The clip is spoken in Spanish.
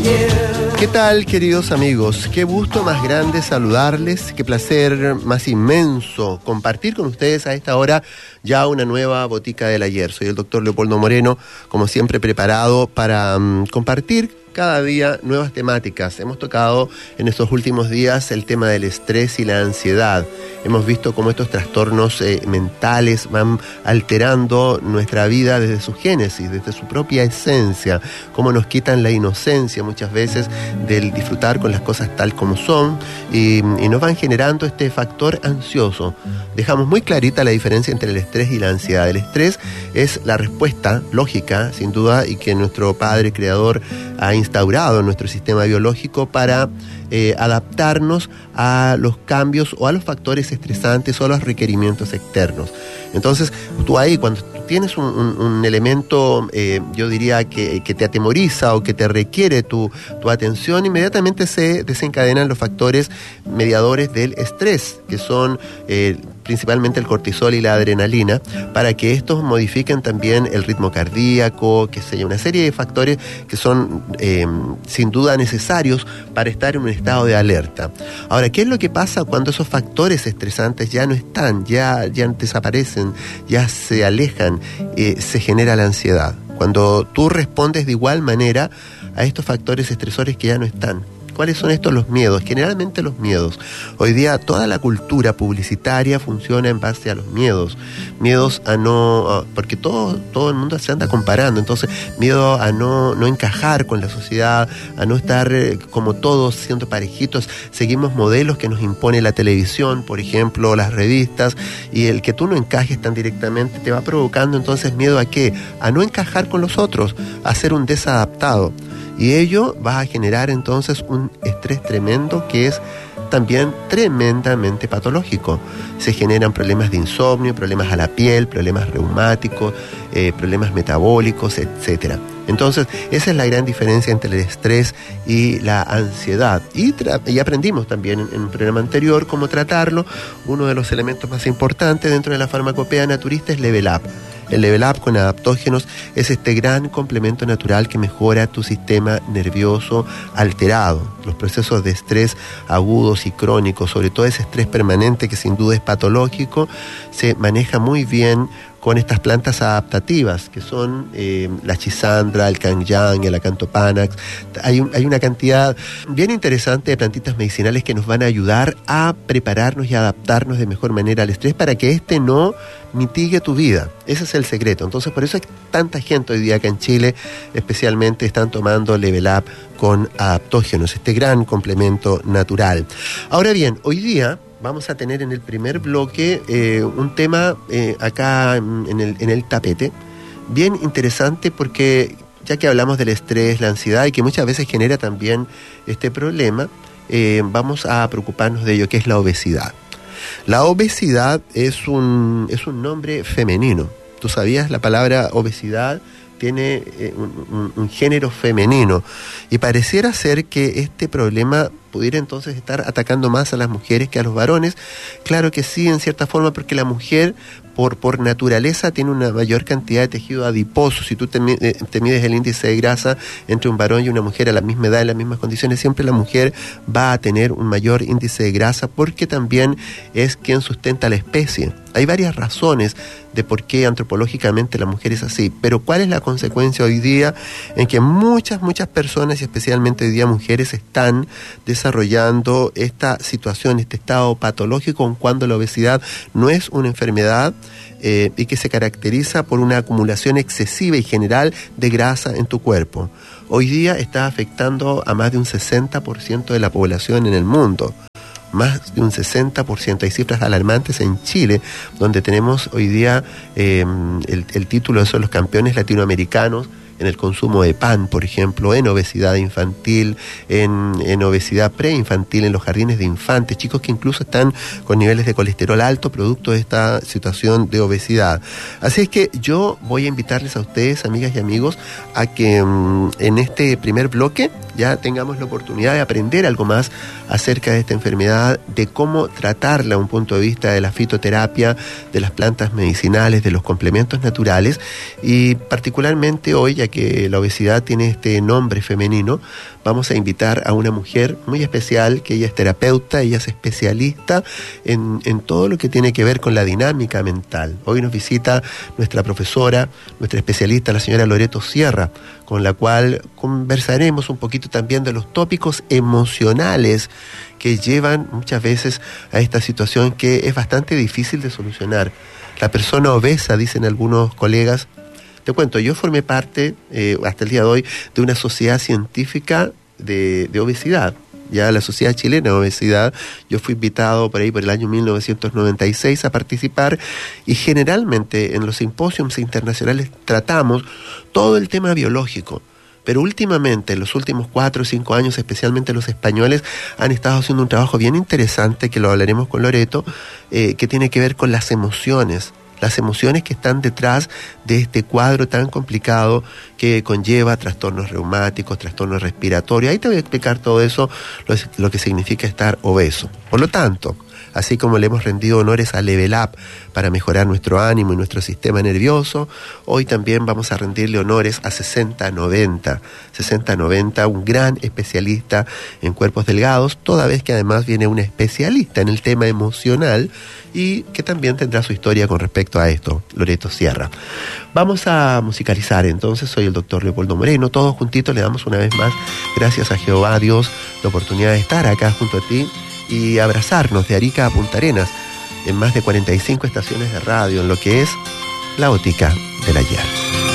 ¿Qué tal, queridos amigos? Qué gusto más grande saludarles, qué placer más inmenso compartir con ustedes a esta hora ya una nueva Botica del Ayer. Soy el doctor Leopoldo Moreno, como siempre preparado para compartir cada día nuevas temáticas. Hemos tocado en estos últimos días el tema del estrés y la ansiedad. Hemos visto cómo estos trastornos mentales van alterando nuestra vida desde su génesis, desde su propia esencia, cómo nos quitan la inocencia muchas veces del disfrutar con las cosas tal como son y nos van generando este factor ansioso. Dejamos muy clarita la diferencia entre el estrés y la ansiedad. El estrés es la respuesta lógica, sin duda, y que nuestro Padre Creador ha instaurado en nuestro sistema biológico para adaptarnos a los cambios o a los factores estresantes o a los requerimientos externos. Entonces, tú ahí, cuando tienes un elemento, yo diría que te atemoriza o que te requiere tu atención, inmediatamente se desencadenan los factores mediadores del estrés, que son principalmente el cortisol y la adrenalina, para que estos modifiquen también el ritmo cardíaco, que sea una serie de factores que son sin duda necesarios para estar en un estado de alerta. Ahora, ¿qué es lo que pasa cuando esos factores estresantes ya no están, ya desaparecen, ya se alejan? Se genera la ansiedad. Cuando tú respondes de igual manera a estos factores estresores que ya no están. ¿Cuáles son estos? Los miedos. Generalmente los miedos. Hoy día toda la cultura publicitaria funciona en base a los miedos. Miedos a no... porque todo el mundo se anda comparando. Entonces, miedo a no encajar con la sociedad, a no estar como todos, siendo parejitos. Seguimos modelos que nos impone la televisión, por ejemplo, las revistas, y el que tú no encajes tan directamente te va provocando entonces miedo ¿a qué? A no encajar con los otros, a ser un desadaptado. Y ello va a generar entonces un estrés tremendo que es también tremendamente patológico. Se generan problemas de insomnio, problemas a la piel, problemas reumáticos, problemas metabólicos, etc. Entonces, esa es la gran diferencia entre el estrés y la ansiedad. Y aprendimos también en un programa anterior cómo tratarlo. Uno de los elementos más importantes dentro de la farmacopea naturista es Level Up. El Level Up con adaptógenos es este gran complemento natural que mejora tu sistema nervioso alterado. Los procesos de estrés agudos y crónicos, sobre todo ese estrés permanente que sin duda es patológico, se maneja muy bien con estas plantas adaptativas, que son la chisandra, el cangyang, el acantopanax. Hay una cantidad bien interesante de plantitas medicinales que nos van a ayudar a prepararnos y adaptarnos de mejor manera al estrés para que este no mitigue tu vida. Ese es el secreto. Entonces, por eso hay tanta gente hoy día acá en Chile, especialmente están tomando Level Up con adaptógenos, este gran complemento natural. Ahora bien, hoy día vamos a tener en el primer bloque un tema acá en el tapete, bien interesante porque ya que hablamos del estrés, la ansiedad y que muchas veces genera también este problema, vamos a preocuparnos de ello, que es la obesidad. La obesidad es un nombre femenino. ¿Tú sabías? La palabra obesidad tiene un género femenino y pareciera ser que este problema pudiera entonces estar atacando más a las mujeres que a los varones. Claro que sí, en cierta forma, porque la mujer por naturaleza tiene una mayor cantidad de tejido adiposo. Si tú te mides el índice de grasa entre un varón y una mujer a la misma edad, en las mismas condiciones, siempre la mujer va a tener un mayor índice de grasa porque también es quien sustenta la especie. Hay varias razones de por qué antropológicamente la mujer es así, pero ¿cuál es la consecuencia hoy día en que muchas y especialmente hoy día mujeres están desarrollando esta situación, este estado patológico cuando la obesidad no es una enfermedad y que se caracteriza por una acumulación excesiva y general de grasa en tu cuerpo? Hoy día está afectando a más de un 60% de la población en el mundo. Más de un 60%. Hay cifras alarmantes en Chile, donde tenemos hoy día el título de los campeones latinoamericanos en el consumo de pan, por ejemplo, en obesidad infantil, en obesidad preinfantil, en los jardines de infantes, chicos que incluso están con niveles de colesterol alto producto de esta situación de obesidad. Así es que yo voy a invitarles a ustedes, amigas y amigos, a que en este primer bloque ya tengamos la oportunidad de aprender algo más acerca de esta enfermedad, de cómo tratarla a un punto de vista de la fitoterapia, de las plantas medicinales, de los complementos naturales, y particularmente hoy, ya ya que la obesidad tiene este nombre femenino, vamos a invitar a una mujer muy especial, que ella es terapeuta, ella es especialista en todo lo que tiene que ver con la dinámica mental. Hoy nos visita nuestra profesora, nuestra especialista, la señora Loreto Sierra, con la cual conversaremos un poquito también de los tópicos emocionales que llevan muchas veces a esta situación que es bastante difícil de solucionar. La persona obesa, dicen algunos colegas. Te cuento, yo formé parte, hasta el día de hoy, de una sociedad científica de obesidad. Ya la Sociedad Chilena de Obesidad, yo fui invitado por el año 1996 a participar, y generalmente en los simposios internacionales tratamos todo el tema biológico. Pero últimamente, en los últimos 4 o 5 años, especialmente los españoles, han estado haciendo un trabajo bien interesante, que lo hablaremos con Loreto, que tiene que ver con las emociones que están detrás de este cuadro tan complicado que conlleva trastornos reumáticos, trastornos respiratorios. Ahí te voy a explicar todo eso, lo que significa estar obeso. Por lo tanto, así como le hemos rendido honores a Level Up para mejorar nuestro ánimo y nuestro sistema nervioso, hoy también vamos a rendirle honores a 6090. 6090, un gran especialista en cuerpos delgados, toda vez que además viene un especialista en el tema emocional y que también tendrá su historia con respecto a esto, Loreto Sierra. Vamos a musicalizar entonces. Soy el doctor Leopoldo Moreno. Todos juntitos le damos una vez más gracias a Jehová Dios la oportunidad de estar acá junto a ti y abrazarnos de Arica a Punta Arenas en más de 45 estaciones de radio en lo que es la Botica del Ayer.